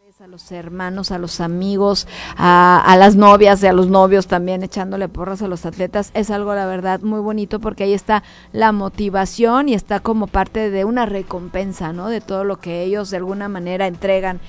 A los hermanos, a los amigos, a las novias y a los novios también echándole porras a los atletas, es algo la verdad muy bonito porque ahí está la motivación y está como parte de una recompensa, ¿no? De todo lo que ellos de alguna manera entregan,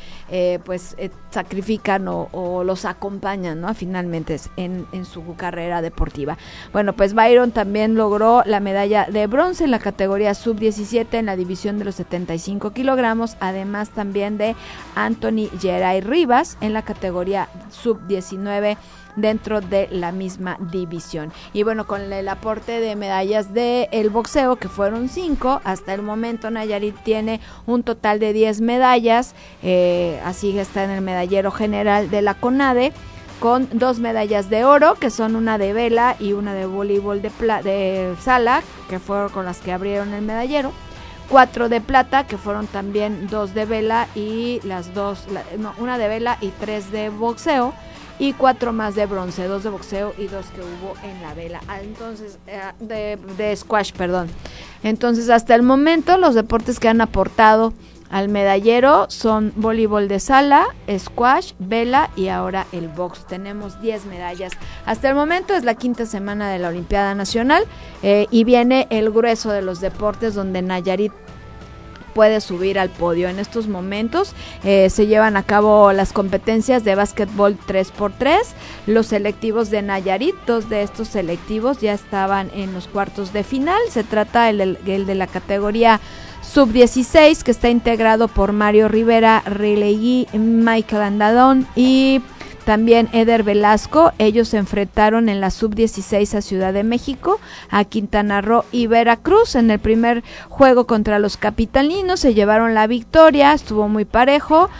sacrifican o los acompañan, ¿no? Finalmente en su carrera deportiva. Bueno, pues Byron también logró la medalla de bronce en la categoría sub-17 en la división de los 75 kilogramos, además también de Anthony Geray Rivas en la categoría sub-19 dentro de la misma división. Y bueno, con el aporte de medallas de el boxeo, que fueron 5, hasta el momento Nayarit tiene un total de 10 medallas, así está en el medallero general de la CONADE, con 2 medallas de oro, que son una de vela y una de voleibol de sala, que fueron con las que abrieron el medallero. 4 de plata, que fueron también 2 de vela y una de vela y 3 de boxeo, y 4 más de bronce, 2 de boxeo y 2 que hubo en la vela. Entonces, de squash, perdón. Entonces, hasta el momento, los deportes que han aportado al medallero son voleibol de sala, squash, vela y ahora el box. Tenemos 10 medallas. Hasta el momento es la 5ª semana de la Olimpiada Nacional y viene el grueso de los deportes donde Nayarit puede subir al podio. En estos momentos se llevan a cabo las competencias de básquetbol 3x3, los selectivos de Nayarit. 2 de estos selectivos ya estaban en los cuartos de final. Se trata el de la categoría sub-16, que está integrado por Mario Rivera, Rilegui, Michael Andadón y también Eder Velasco. Ellos se enfrentaron en la sub-16 a Ciudad de México, a Quintana Roo y Veracruz. En el primer juego contra los capitalinos se llevaron la victoria, estuvo muy parejo,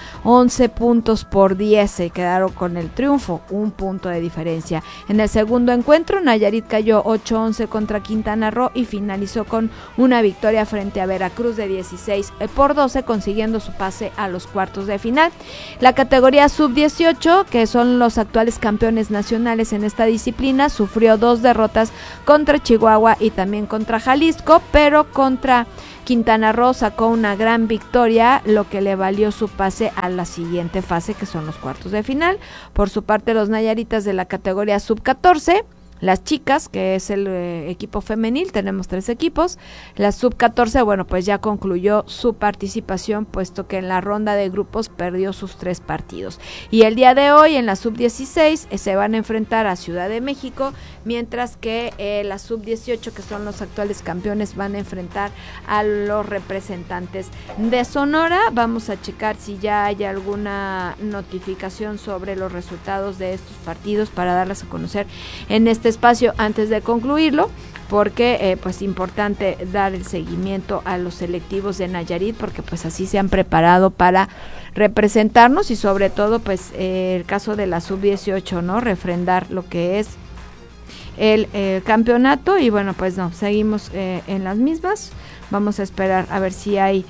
11-10, se quedaron con el triunfo, 1 punto de diferencia. En el segundo encuentro, Nayarit cayó 8-11 contra Quintana Roo y finalizó con una victoria frente a Veracruz de 16-12, consiguiendo su pase a los cuartos de final. La categoría sub-18, que son los actuales campeones nacionales en esta disciplina, sufrió 2 derrotas contra Chihuahua y también contra Jalisco, pero contra Quintana Roo sacó una gran victoria, lo que le valió su pase a la siguiente fase, que son los cuartos de final. Por su parte, los nayaritas de la categoría sub-14, las chicas, que es el equipo femenil, tenemos 3 equipos. La sub-14, bueno, pues ya concluyó su participación, puesto que en la ronda de grupos perdió sus 3 partidos. Y el día de hoy, en la sub-16, se van a enfrentar a Ciudad de México, mientras que la sub-18, que son los actuales campeones, van a enfrentar a los representantes de Sonora. Vamos a checar si ya hay alguna notificación sobre los resultados de estos partidos para darlas a conocer en este espacio antes de concluirlo, porque pues importante dar el seguimiento a los selectivos de Nayarit, porque pues así se han preparado para representarnos y sobre todo pues el caso de la sub-18, ¿no? Refrendar lo que es el campeonato. Y bueno, pues no, seguimos en las mismas. Vamos a esperar a ver si hay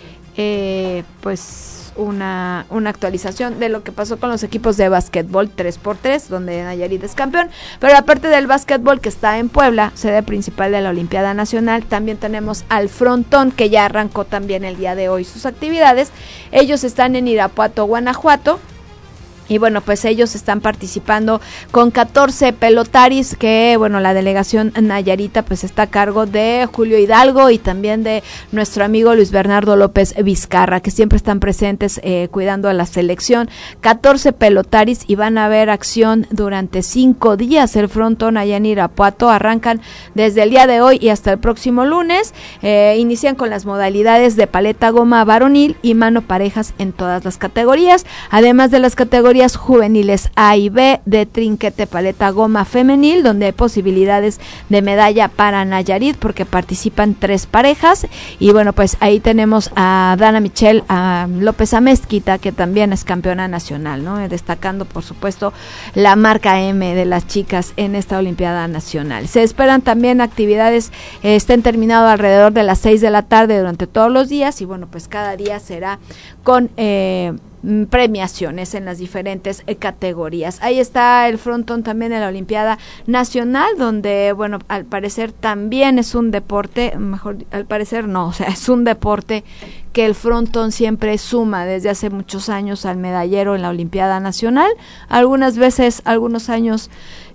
una actualización de lo que pasó con los equipos de básquetbol 3x3, donde Nayarit es campeón. Pero aparte del básquetbol, que está en Puebla, sede principal de la Olimpiada Nacional, también tenemos al frontón, que ya arrancó también el día de hoy sus actividades. Ellos están en Irapuato, Guanajuato. Y bueno, pues ellos están participando con 14 pelotaris, que bueno, la delegación nayarita pues está a cargo de Julio Hidalgo y también de nuestro amigo Luis Bernardo López Vizcarra, que siempre están presentes cuidando a la selección. 14 pelotaris y van a haber acción durante 5 días. El frontón allá en Irapuato arrancan desde el día de hoy y hasta el próximo lunes. Inician con las modalidades de paleta goma varonil y mano parejas en todas las categorías, además de las categorías juveniles A y B de trinquete paleta goma femenil, donde hay posibilidades de medalla para Nayarit porque participan 3 parejas. Y bueno, pues ahí tenemos a Dana Michelle, a López Amezquita, que también es campeona nacional, ¿no? Destacando por supuesto la marca M de las chicas en esta Olimpiada Nacional. Se esperan también actividades, estén terminadas alrededor de las 6 de la tarde durante todos los días, y bueno, pues cada día será con premiaciones en las diferentes categorías. Ahí está el frontón también de la Olimpiada Nacional, donde bueno, al parecer también es un deporte, mejor al parecer no, o sea, es un deporte que el frontón siempre suma desde hace muchos años al medallero en la Olimpiada Nacional, algunas veces, algunos años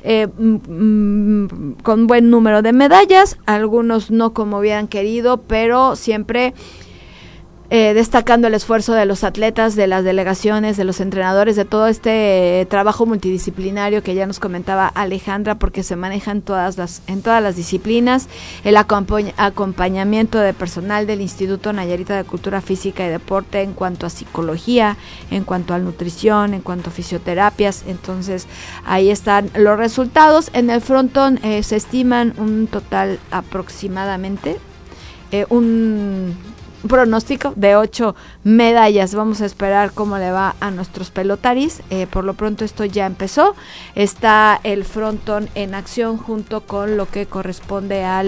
con buen número de medallas, algunos no como hubieran querido, pero siempre destacando el esfuerzo de los atletas, de las delegaciones, de los entrenadores, de todo este trabajo multidisciplinario que ya nos comentaba Alejandra, porque se maneja en todas las disciplinas, el acompañamiento de personal del Instituto Nayarita de Cultura Física y Deporte en cuanto a psicología, en cuanto a nutrición, en cuanto a fisioterapias. Entonces ahí están los resultados. En el frontón se estiman un total aproximadamente un pronóstico de 8 medallas. Vamos a esperar cómo le va a nuestros pelotaris. Por lo pronto esto ya empezó. Está el frontón en acción junto con lo que corresponde a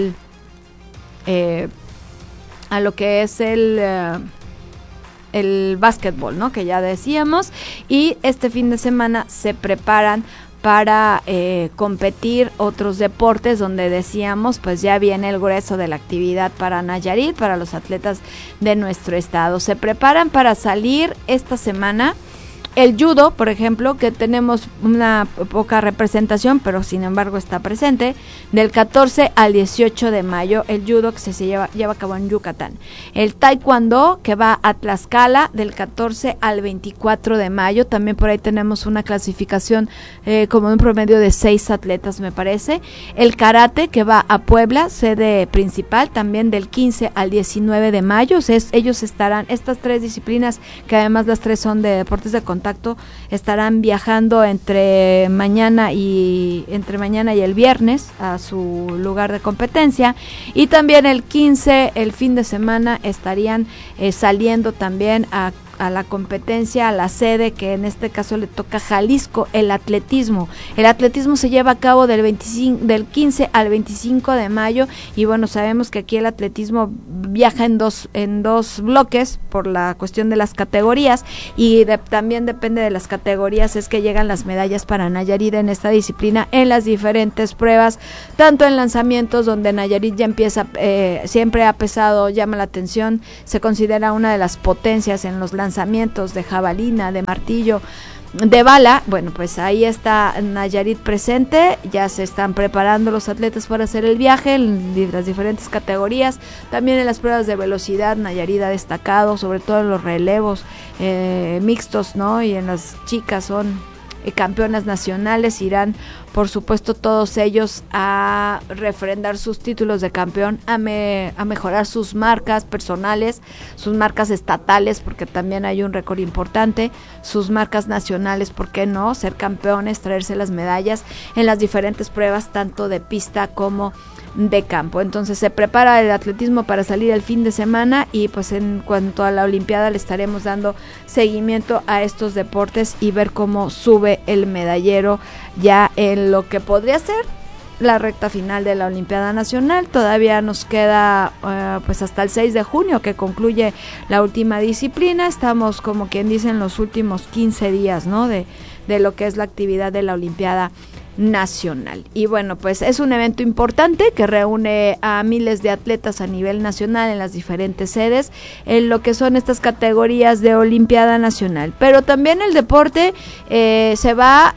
lo que es el básquetbol, ¿no? Que ya decíamos. Y este fin de semana se preparan para competir otros deportes, donde decíamos pues ya viene el grueso de la actividad para Nayarit, para los atletas de nuestro estado. Se preparan para salir esta semana el judo, por ejemplo, que tenemos una poca representación, pero sin embargo está presente, del 14 al 18 de mayo, el judo que se lleva a cabo en Yucatán. El taekwondo, que va a Tlaxcala, del 14 al 24 de mayo, también por ahí tenemos una clasificación como un promedio de 6 atletas, me parece. El karate, que va a Puebla, sede principal, también del 15 al 19 de mayo. Ellos estarán, estas 3 disciplinas, que además las 3 son de deportes de contacto, estarán viajando entre mañana y el viernes a su lugar de competencia, y también el 15, el fin de semana, estarían saliendo también a la competencia, a la sede, que en este caso le toca Jalisco, el atletismo. El atletismo se lleva a cabo del 15 al 25 de mayo, y bueno, sabemos que aquí el atletismo viaja en dos bloques por la cuestión de las categorías, y también depende de las categorías es que llegan las medallas para Nayarit en esta disciplina, en las diferentes pruebas, tanto en lanzamientos, donde Nayarit ya empieza, siempre ha pesado, llama la atención, se considera una de las potencias en los lanzamientos de jabalina, de martillo, de bala. Bueno, pues ahí está Nayarit presente, ya se están preparando los atletas para hacer el viaje en las diferentes categorías, también en las pruebas de velocidad Nayarit ha destacado, sobre todo en los relevos mixtos, ¿no? Y en las chicas son campeonas nacionales, irán por supuesto todos ellos a refrendar sus títulos de campeón, a mejorar sus marcas personales, sus marcas estatales, porque también hay un récord importante, sus marcas nacionales, ¿por qué no? Ser campeones, traerse las medallas en las diferentes pruebas, tanto de pista como de campo. Entonces se prepara el atletismo para salir el fin de semana, y pues en cuanto a la Olimpiada le estaremos dando seguimiento a estos deportes y ver cómo sube el medallero ya en lo que podría ser la recta final de la Olimpiada Nacional. Todavía nos queda pues hasta el 6 de junio que concluye la última disciplina. Estamos, como quien dice, en los últimos 15 días, ¿no? de lo que es la actividad de la Olimpiada Nacional. Y bueno, pues es un evento importante que reúne a miles de atletas a nivel nacional en las diferentes sedes, en lo que son estas categorías de Olimpiada Nacional. Pero también el deporte se va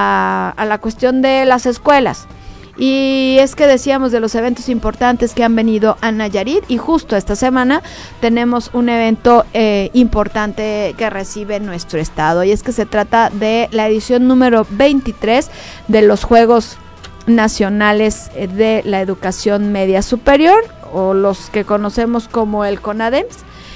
a la cuestión de las escuelas. Y es que decíamos de los eventos importantes que han venido a Nayarit, y justo esta semana tenemos un evento importante que recibe nuestro estado, y es que se trata de la edición número 23 de los Juegos Nacionales de la Educación Media Superior, o los que conocemos como el CONADEMS.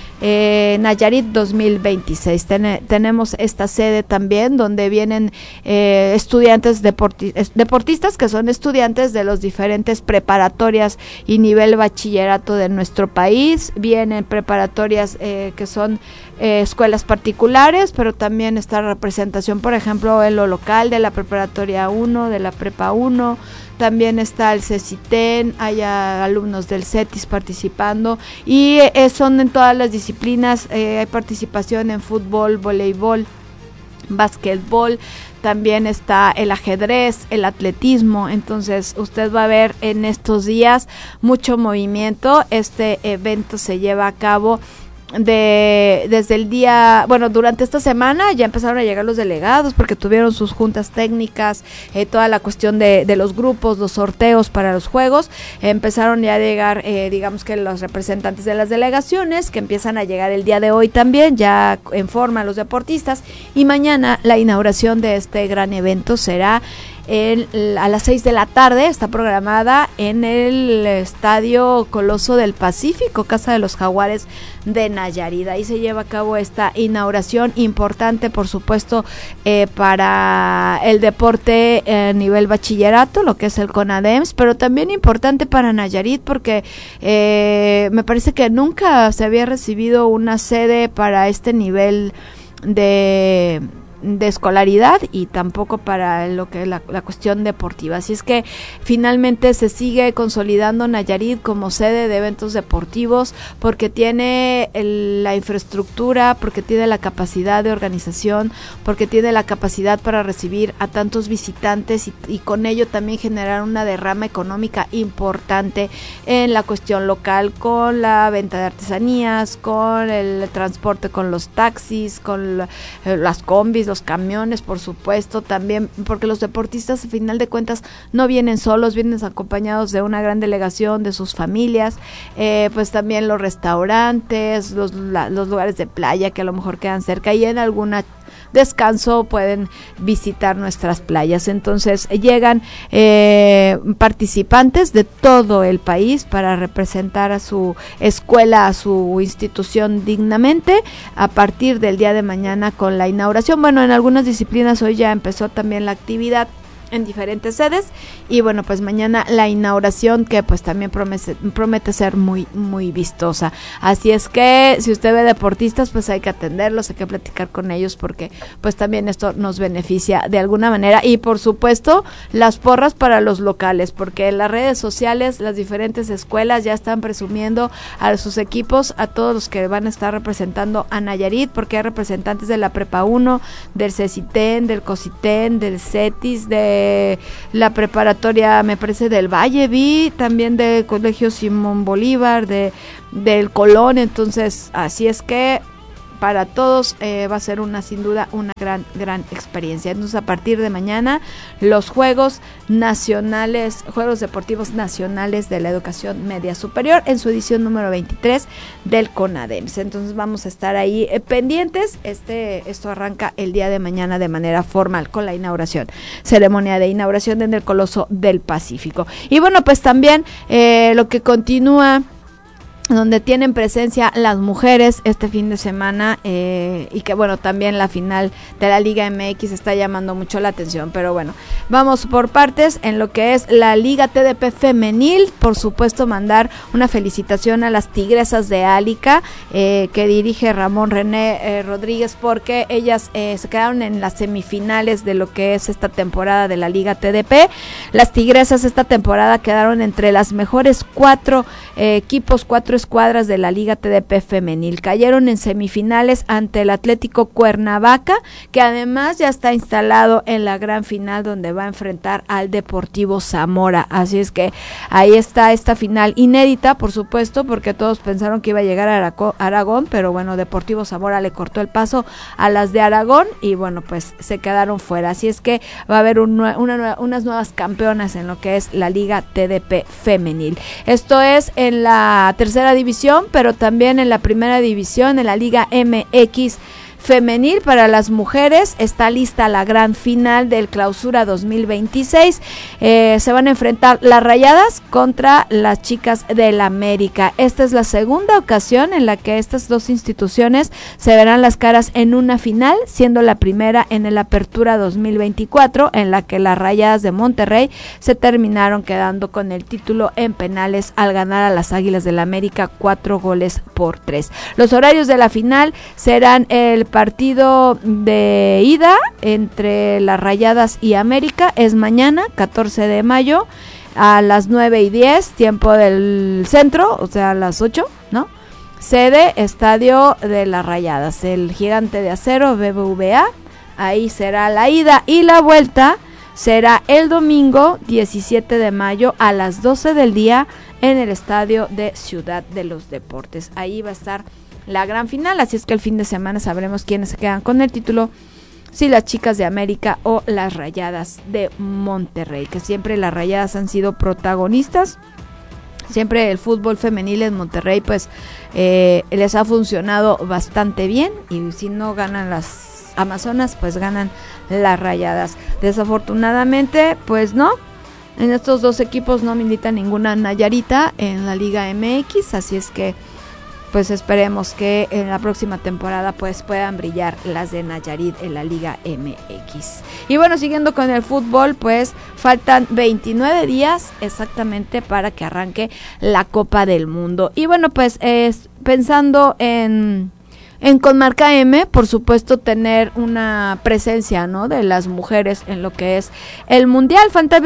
Nayarit 2026. Tenemos esta sede también donde vienen estudiantes deportistas que son estudiantes de los diferentes preparatorias y nivel bachillerato de nuestro país. Vienen preparatorias que son escuelas particulares, pero también está representación, por ejemplo, en lo local de la preparatoria 1, de la prepa 1. También está el CECITEN, hay alumnos del CETIS participando, y son en todas las disciplinas, hay participación en fútbol, voleibol, básquetbol, también está el ajedrez, el atletismo. Entonces usted va a ver en estos días mucho movimiento. Este evento se lleva a cabo desde el día, bueno, durante esta semana ya empezaron a llegar los delegados porque tuvieron sus juntas técnicas, toda la cuestión de los grupos, los sorteos para los juegos, empezaron ya a llegar, digamos que los representantes de las delegaciones, que empiezan a llegar el día de hoy también, ya en forma los deportistas, y mañana la inauguración de este gran evento será a las 6 de la tarde, está programada en el Estadio Coloso del Pacífico, Casa de los Jaguares de Nayarit. Ahí se lleva a cabo esta inauguración importante, por supuesto, para el deporte a nivel bachillerato, lo que es el CONADEMS, pero también importante para Nayarit porque me parece que nunca se había recibido una sede para este nivel de escolaridad y tampoco para lo que es la cuestión deportiva. Así es que finalmente se sigue consolidando Nayarit como sede de eventos deportivos porque tiene la infraestructura, porque tiene la capacidad de organización, porque tiene la capacidad para recibir a tantos visitantes y con ello también generar una derrama económica importante en la cuestión local, con la venta de artesanías, con el transporte, con los taxis, con las combis, los camiones, por supuesto, también porque los deportistas a final de cuentas no vienen solos, vienen acompañados de una gran delegación de sus familias, pues también los restaurantes, los lugares de playa que a lo mejor quedan cerca y en alguna descanso pueden visitar nuestras playas. Entonces llegan participantes de todo el país para representar a su escuela, a su institución dignamente a partir del día de mañana con la inauguración. Bueno, en algunas disciplinas hoy ya empezó también la actividad en diferentes sedes y bueno, pues mañana la inauguración que pues también promete ser muy muy vistosa. Así es que si usted ve deportistas, pues hay que atenderlos, hay que platicar con ellos porque pues también esto nos beneficia de alguna manera y por supuesto las porras para los locales, porque en las redes sociales las diferentes escuelas ya están presumiendo a sus equipos, a todos los que van a estar representando a Nayarit, porque hay representantes de la Prepa 1, del CECITEN, del COCITEN, del CETIS, de la preparatoria, me parece, del Valle, vi también del Colegio Simón Bolívar, del Colón. Entonces, así es que para todos va a ser sin duda una gran experiencia. Entonces a partir de mañana los Juegos Nacionales, Juegos Deportivos Nacionales de la Educación Media Superior en su edición número 23 del CONADEMS. Entonces vamos a estar ahí pendientes. Esto arranca el día de mañana de manera formal con la ceremonia de inauguración en el Coloso del Pacífico. Y bueno, pues también lo que continúa, donde tienen presencia las mujeres este fin de semana y que bueno, también la final de la Liga MX está llamando mucho la atención, pero bueno, vamos por partes. En lo que es la Liga TDP femenil, por supuesto mandar una felicitación a las Tigresas de Álica que dirige Ramón René Rodríguez, porque ellas se quedaron en las semifinales de lo que es esta temporada de la Liga TDP. Las Tigresas esta temporada quedaron entre las mejores cuatro escuadras de la Liga TDP femenil. Cayeron en semifinales ante el Atlético Cuernavaca, que además ya está instalado en la gran final donde va a enfrentar al Deportivo Zamora. Así es que ahí está esta final inédita, por supuesto, porque todos pensaron que iba a llegar a Aragón, pero bueno, Deportivo Zamora le cortó el paso a las de Aragón y bueno, pues se quedaron fuera. Así es que va a haber unas nuevas campeonas en lo que es la Liga TDP femenil. Esto es en la tercera división, pero también en la primera división, en la Liga MX femenil. Para las mujeres está lista la gran final del Clausura 2026. Se van a enfrentar las Rayadas contra las Chicas del América. Esta es la segunda ocasión en la que estas dos instituciones se verán las caras en una final, siendo la primera en el Apertura 2024, en la que las Rayadas de Monterrey se terminaron quedando con el título en penales al ganar a las Águilas del América 4-3. Los horarios de la final serán el partido de ida entre las Rayadas y América, es mañana 14 de mayo a las 9:10 tiempo del centro, o sea a las 8, ¿no? Sede Estadio de las Rayadas, el Gigante de Acero BBVA. Ahí será la ida, y la vuelta será el domingo 17 de mayo a las 12 del día en el Estadio de Ciudad de los Deportes. Ahí va a estar la gran final, así es que el fin de semana sabremos quiénes se quedan con el título, si las Chicas de América o las Rayadas de Monterrey, que siempre las Rayadas han sido protagonistas. Siempre el fútbol femenil en Monterrey pues les ha funcionado bastante bien, y si no ganan las Amazonas pues ganan las Rayadas. Desafortunadamente pues no, en estos dos equipos no milita ninguna Nayarita en la Liga MX, así es que pues esperemos que en la próxima temporada pues puedan brillar las de Nayarit en la Liga MX. Y bueno, siguiendo con el fútbol, pues faltan 29 días exactamente para que arranque la Copa del Mundo. Y bueno, pues pensando en Conmarca M, por supuesto, tener una presencia, ¿no?, de las mujeres en lo que es el Mundial. Faltan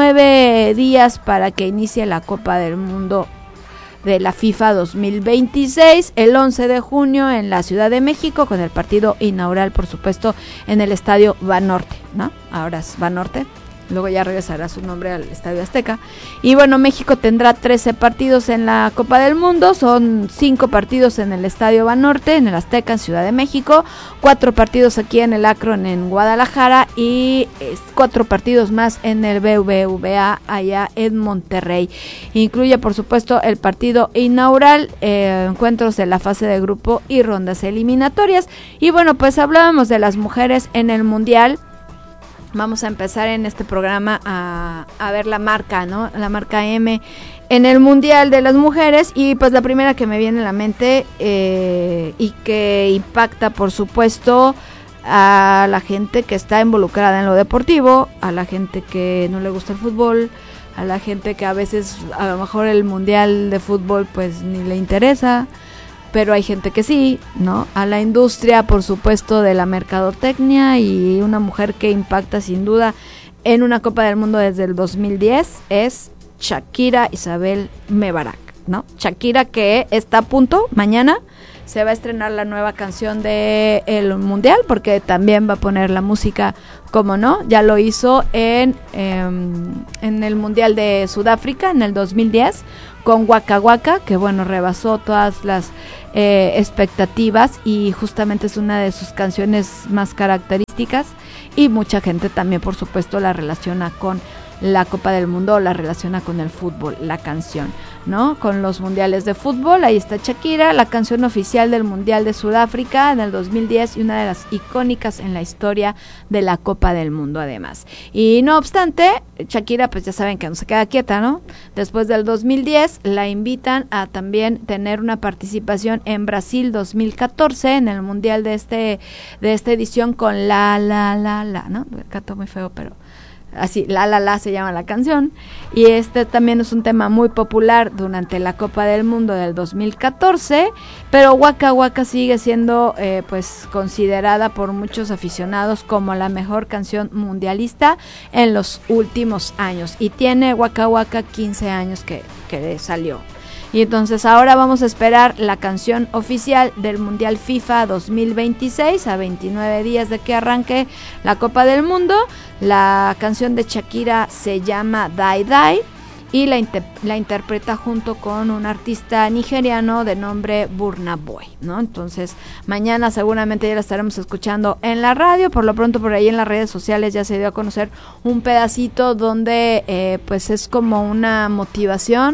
29 días para que inicie la Copa del Mundo de la FIFA 2026, el 11 de junio en la Ciudad de México, con el partido inaugural, por supuesto, en el Estadio Banorte, ¿no? Ahora es Banorte, luego ya regresará su nombre al Estadio Azteca. Y bueno, México tendrá 13 partidos en la Copa del Mundo, son 5 partidos en el Estadio Banorte, en el Azteca, en Ciudad de México, 4 partidos aquí en el Akron, en Guadalajara, y 4 partidos más en el BBVA allá en Monterrey. Incluye, por supuesto, el partido inaugural, encuentros de la fase de grupo y rondas eliminatorias. Y bueno, pues hablábamos de las mujeres en el Mundial. Vamos a empezar en este programa a ver la marca, ¿no? La marca M en el Mundial de las Mujeres. Y pues la primera que me viene a la mente y que impacta, por supuesto, a la gente que está involucrada en lo deportivo, a la gente que no le gusta el fútbol, a la gente que a veces a lo mejor el Mundial de fútbol pues ni le interesa, pero hay gente que sí, ¿no? A la industria, por supuesto, de la mercadotecnia, y una mujer que impacta sin duda en una Copa del Mundo desde el 2010 es Shakira Isabel Mebarak, ¿no? Shakira, que está a punto, mañana se va a estrenar la nueva canción de el Mundial, porque también va a poner la música, como no, ya lo hizo en el Mundial de Sudáfrica en el 2010 con Waka Waka, que bueno, rebasó todas las expectativas, y justamente es una de sus canciones más características, y mucha gente también, por supuesto, la relaciona con la Copa del Mundo, la relaciona con el fútbol, la canción, ¿no? Con los mundiales de fútbol. Ahí está Shakira, la canción oficial del Mundial de Sudáfrica en el 2010, y una de las icónicas en la historia de la Copa del Mundo, además. Y no obstante, Shakira, pues ya saben que no se queda quieta, ¿no? Después del 2010 la invitan a también tener una participación en Brasil 2014 en el Mundial de esta edición con la, ¿no? Canto muy feo, pero así, la se llama la canción, y este también es un tema muy popular durante la Copa del Mundo del 2014, pero Waka Waka sigue siendo pues considerada por muchos aficionados como la mejor canción mundialista en los últimos años, y tiene Waka Waka 15 años que salió. Y entonces ahora vamos a esperar la canción oficial del Mundial FIFA 2026, a 29 días de que arranque la Copa del Mundo. La canción de Shakira se llama Die Die, y la interpreta junto con un artista nigeriano de nombre Burna Boy, ¿no? Entonces mañana seguramente ya la estaremos escuchando en la radio. Por lo pronto, por ahí en las redes sociales ya se dio a conocer un pedacito donde pues es como una motivación,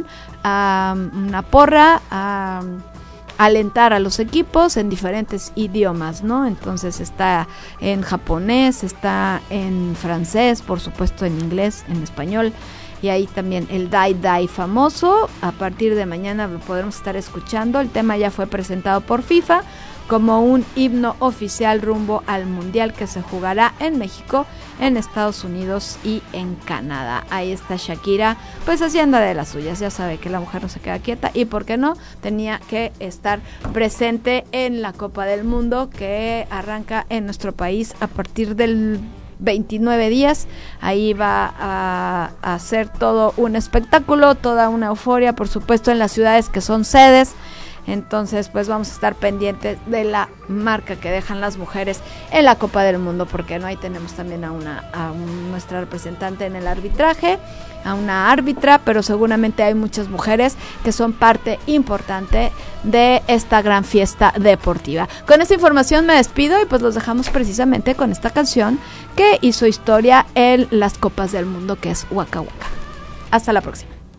una porra, a alentar a los equipos en diferentes idiomas, ¿no? Entonces está en japonés, está en francés, por supuesto en inglés, en español, y ahí también el Die Die famoso. A partir de mañana lo podremos estar escuchando. El tema ya fue presentado por FIFA como un himno oficial rumbo al Mundial que se jugará en México, en Estados Unidos y en Canadá. Ahí está Shakira, pues haciendo de las suyas. Ya sabe que la mujer no se queda quieta, y por qué no, tenía que estar presente en la Copa del Mundo que arranca en nuestro país a partir del 29 días. Ahí va a hacer todo un espectáculo, toda una euforia, por supuesto, en las ciudades que son sedes. Entonces pues vamos a estar pendientes de la marca que dejan las mujeres en la Copa del Mundo, porque no, ahí tenemos también a nuestra representante en el arbitraje, a una árbitra, pero seguramente hay muchas mujeres que son parte importante de esta gran fiesta deportiva. Con esta información me despido y pues los dejamos precisamente con esta canción que hizo historia en las Copas del Mundo, que es Waka Waka. Hasta la próxima.